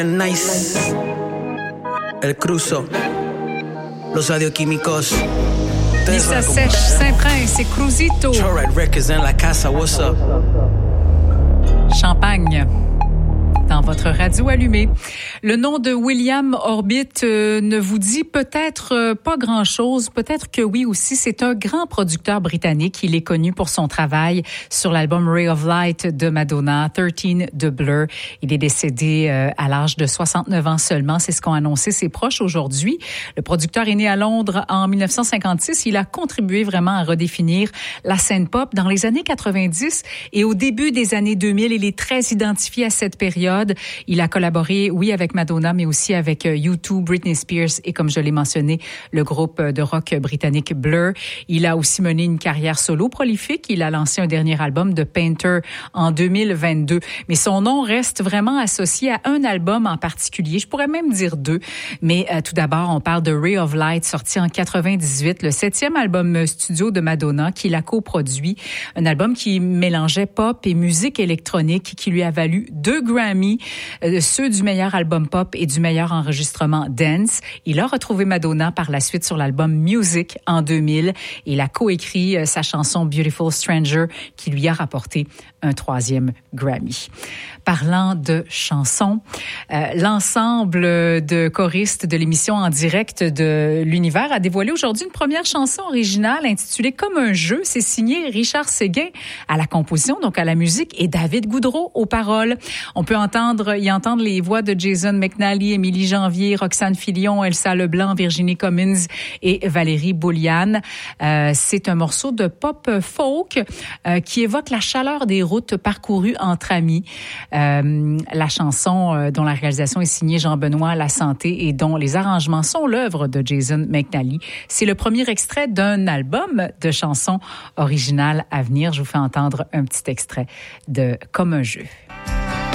Nice. El Cruzo. Los radioquímicos. Lisa Sèche, Saint-Prince et Cruzito. Red Records en la casa, what's up? Champagne. Dans votre radio allumée. Le nom de William Orbit ne vous dit peut-être pas grand-chose, peut-être que oui aussi. C'est un grand producteur britannique. Il est connu pour son travail sur l'album Ray of Light de Madonna, 13 de Blur. Il est décédé à l'âge de 69 ans seulement. C'est ce qu'ont annoncé ses proches aujourd'hui. Le producteur est né à Londres en 1956. Il a contribué vraiment à redéfinir la scène pop dans les années 90 et au début des années 2000. Il est très identifié à cette période. Il a collaboré, oui, avec Madonna, mais aussi avec U2, Britney Spears et, comme je l'ai mentionné, le groupe de rock britannique Blur. Il a aussi mené une carrière solo prolifique. Il a lancé un dernier album de Painter en 2022. Mais son nom reste vraiment associé à un album en particulier. Je pourrais même dire deux. Mais tout d'abord, on parle de Ray of Light, sorti en 98, le 7e album studio de Madonna qu'il a coproduit. Un album qui mélangeait pop et musique électronique qui lui a valu 2 Grammy, ceux du meilleur album pop et du meilleur enregistrement dance. Il a retrouvé Madonna par la suite sur l'album Music en 2000. Il a coécrit sa chanson Beautiful Stranger qui lui a rapporté un 3e Grammy. Parlant de chansons, l'ensemble de choristes de l'émission En direct de l'Univers a dévoilé aujourd'hui une première chanson originale intitulée Comme un jeu. C'est signé Richard Séguin à la composition, donc à la musique, et David Goudreau aux paroles. On peut y entendre les voix de Jason McNally, Émilie Janvier, Roxane Filion, Elsa Leblanc, Virginie Cummins et Valérie Bouliane. C'est un morceau de pop folk qui évoque la chaleur des routes parcourues entre amis. La chanson dont la réalisation est signée Jean-Benoît Lasanté et dont les arrangements sont l'œuvre de Jason McNally. C'est le premier extrait d'un album de chansons originales à venir. Je vous fais entendre un petit extrait de Comme un jeu.